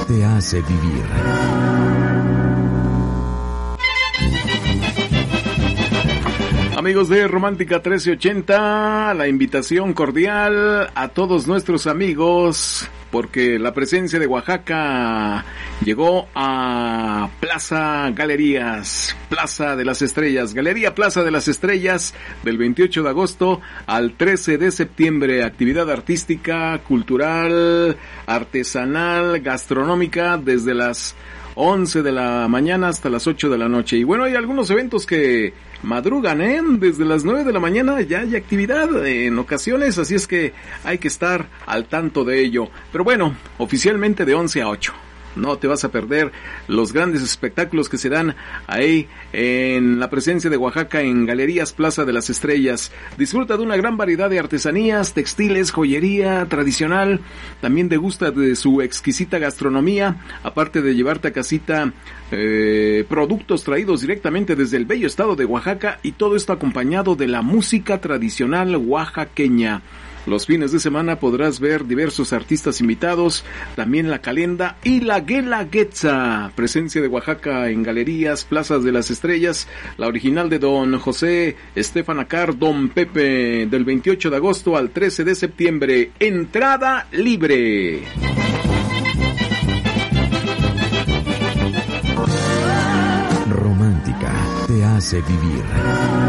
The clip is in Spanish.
te hace vivir. Amigos de Romántica 1380, la invitación cordial a todos nuestros amigos, porque la presencia de Oaxaca llegó a Plaza Galerías, Plaza de las Estrellas, Galería Plaza de las Estrellas, del 28 de agosto al 13 de septiembre, actividad artística, cultural, artesanal, gastronómica, desde las 11 de la mañana hasta las 8 de la noche. Y bueno, hay algunos eventos que madrugan, desde las 9 de la mañana ya hay actividad en ocasiones, así es que hay que estar al tanto de ello. Pero bueno, oficialmente de 11 a 8. No te vas a perder los grandes espectáculos que se dan ahí en la presencia de Oaxaca en Galerías Plaza de las Estrellas. Disfruta de una gran variedad de artesanías, textiles, joyería tradicional. También degusta de su exquisita gastronomía, aparte de llevarte a casita productos traídos directamente desde el bello estado de Oaxaca, y todo esto acompañado de la música tradicional oaxaqueña. Los fines de semana podrás ver diversos artistas invitados, también la Calenda y la Guelaguetza. Presencia de Oaxaca en Galerías, Plazas de las Estrellas, la original de Don José Estefan Acar, Don Pepe, del 28 de agosto al 13 de septiembre. Entrada libre. Romántica te hace vivir.